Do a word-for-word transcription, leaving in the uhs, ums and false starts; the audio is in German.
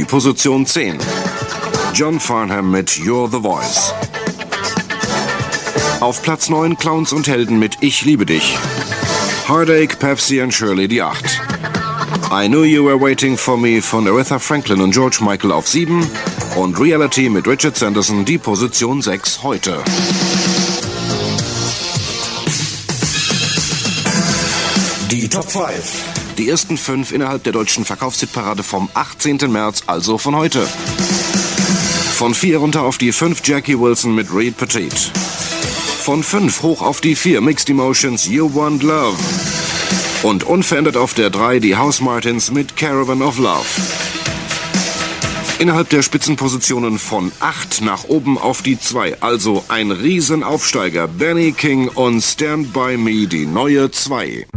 Position zehn. John Farnham mit You're the Voice. Auf Platz neun Clowns und Helden mit Ich liebe dich. Heartache, Pepsi and Shirley die acht. I Knew You Were Waiting for Me von Aretha Franklin und George Michael auf sieben. Und Reality mit Richard Sanderson die Position sechs heute. Die Top fünf. Die ersten fünf innerhalb der deutschen Verkaufshitparade vom achtzehnten März, also von heute. Von vier runter auf die fünf Jackie Wilson mit Reed Petite. Von fünf hoch auf die vier Mixed Emotions You Want Love. Und unverändert auf der drei die House Martins mit Caravan of Love. Innerhalb der Spitzenpositionen von acht nach oben auf die zwei, also ein Riesenaufsteiger. Benny King und Stand By Me, die neue zwei.